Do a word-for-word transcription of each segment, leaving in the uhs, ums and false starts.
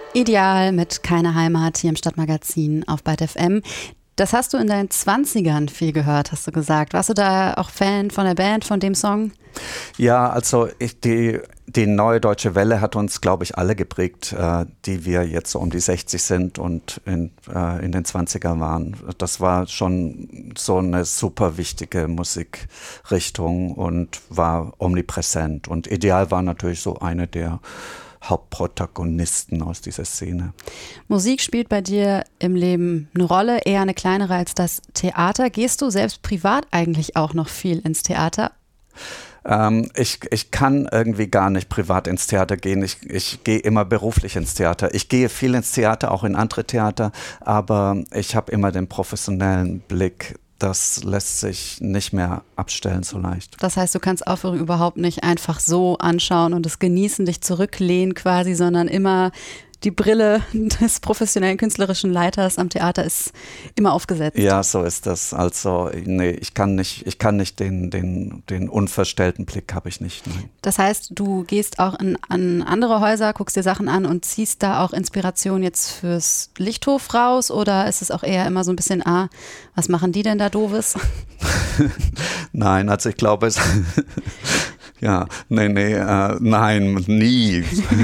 Ideal mit Keine Heimat hier im Stadtmagazin auf Byte F M. Das hast du in deinen Zwanzigern viel gehört, hast du gesagt. Warst du da auch Fan von der Band, von dem Song? Ja, also ich, die, die Neue Deutsche Welle hat uns, glaube ich, alle geprägt, äh, die wir jetzt so um die sechzig sind und in, äh, in den zwanzigern waren. Das war schon so eine super wichtige Musikrichtung und war omnipräsent. Und Ideal war natürlich so eine der Hauptprotagonisten aus dieser Szene. Musik spielt bei dir im Leben eine Rolle, eher eine kleinere als das Theater. Gehst du selbst privat eigentlich auch noch viel ins Theater? Ähm, ich, ich kann irgendwie gar nicht privat ins Theater gehen. Ich, ich gehe immer beruflich ins Theater. Ich gehe viel ins Theater, auch in andere Theater, aber ich habe immer den professionellen Blick. Das lässt sich nicht mehr abstellen so leicht. Das heißt, du kannst Aufführungen überhaupt nicht einfach so anschauen und es genießen, dich zurücklehnen quasi, sondern immer die Brille des professionellen künstlerischen Leiters am Theater ist immer aufgesetzt. Ja, so ist das. Also, nee, ich kann nicht, ich kann nicht den, den, den unverstellten Blick habe ich nicht. Nein. Das heißt, du gehst auch in, an andere Häuser, guckst dir Sachen an und ziehst da auch Inspiration jetzt fürs Lichthof raus, oder ist es auch eher immer so ein bisschen, ah, was machen die denn da Doofes? Nein, also ich glaube es... Ja, nee, nee, äh, nein, nie.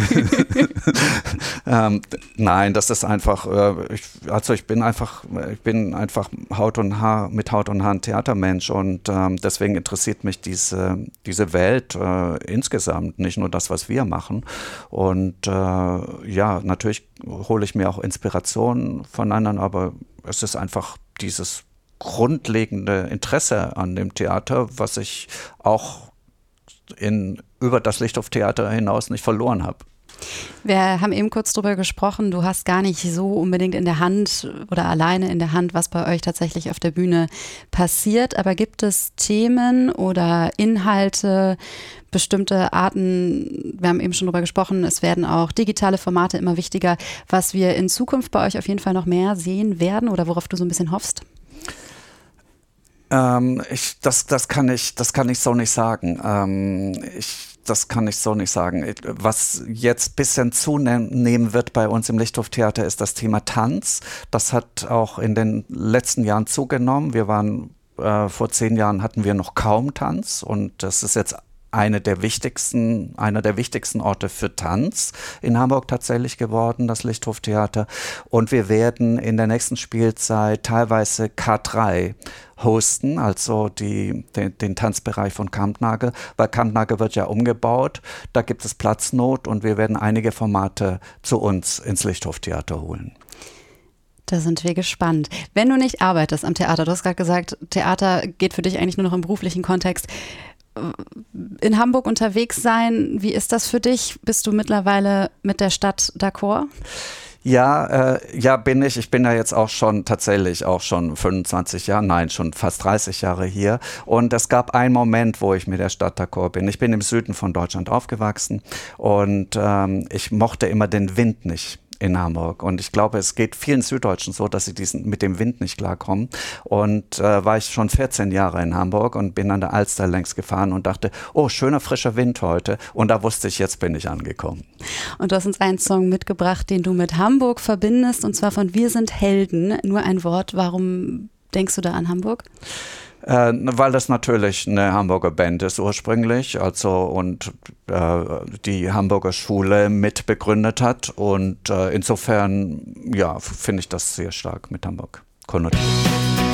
ähm, nein, das ist einfach, äh, ich, also ich bin einfach, ich bin einfach Haut und Haar, mit Haut und Haar ein Theatermensch und ähm, deswegen interessiert mich diese, diese Welt äh, insgesamt, nicht nur das, was wir machen. Und äh, ja, natürlich hole ich mir auch Inspiration von anderen, aber es ist einfach dieses grundlegende Interesse an dem Theater, was ich auch in, über das Lichthoftheater hinaus nicht verloren habe. Wir haben eben kurz drüber gesprochen, du hast gar nicht so unbedingt in der Hand oder alleine in der Hand, was bei euch tatsächlich auf der Bühne passiert, aber gibt es Themen oder Inhalte, bestimmte Arten, wir haben eben schon drüber gesprochen, es werden auch digitale Formate immer wichtiger, was wir in Zukunft bei euch auf jeden Fall noch mehr sehen werden oder worauf du so ein bisschen hoffst? Ähm, ich, das, das, kann ich, das kann ich so nicht sagen. Ähm, ich, das kann ich so nicht sagen. Was jetzt ein bisschen zunehmen wird bei uns im Lichthoftheater ist das Thema Tanz. Das hat auch in den letzten Jahren zugenommen. Wir waren, äh, vor zehn Jahren hatten wir noch kaum Tanz und das ist jetzt eine der wichtigsten, einer der wichtigsten Orte für Tanz in Hamburg tatsächlich geworden, das Lichthoftheater. Und wir werden in der nächsten Spielzeit teilweise K drei hosten, also die, den, den Tanzbereich von Kampnagel, weil Kampnagel wird ja umgebaut, da gibt es Platznot und wir werden einige Formate zu uns ins Lichthoftheater holen. Da sind wir gespannt. Wenn du nicht arbeitest am Theater, du hast gerade gesagt, Theater geht für dich eigentlich nur noch im beruflichen Kontext. In Hamburg unterwegs sein, wie ist das für dich? Bist du mittlerweile mit der Stadt d'accord? Ja, äh, ja, bin ich. Ich bin ja jetzt auch schon tatsächlich auch schon fünfundzwanzig Jahre, nein, schon fast dreißig Jahre hier. Und es gab einen Moment, wo ich mit der Stadt d'accord bin. Ich bin im Süden von Deutschland aufgewachsen und ähm, ich mochte immer den Wind nicht in Hamburg. Und ich glaube, es geht vielen Süddeutschen so, dass sie diesen, mit dem Wind nicht klarkommen. Und äh, war ich schon vierzehn Jahre in Hamburg und bin an der Alster längs gefahren und dachte, oh, schöner frischer Wind heute. Und da wusste ich, jetzt bin ich angekommen. Und du hast uns einen Song mitgebracht, den du mit Hamburg verbindest, und zwar von Wir sind Helden. Nur ein Wort, warum denkst du da an Hamburg? Äh, weil das natürlich eine Hamburger Band ist ursprünglich, also und äh, die Hamburger Schule mitbegründet hat und äh, insofern ja, finde ich das sehr stark mit Hamburg konnotiert.